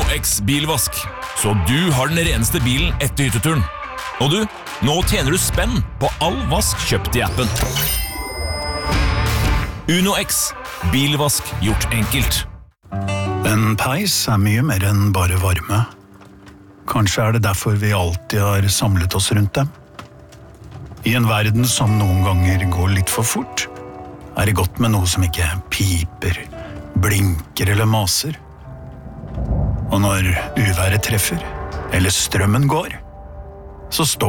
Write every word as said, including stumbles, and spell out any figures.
UnoX bilvask, så du har den reneste bilen etter hytteturen. Og du, nå tjener du spenn på all vask kjøpt i appen. UnoX, bilvask gjort enkelt. En peis er mye mer enn bare varme. Kanskje er det derfor vi alltid har samlet oss rundt dem. I en verden som noen ganger går litt for fort, er det godt med noe som ikke piper, blinker eller maser. Og når uværet treffer, eller strømmen går, så står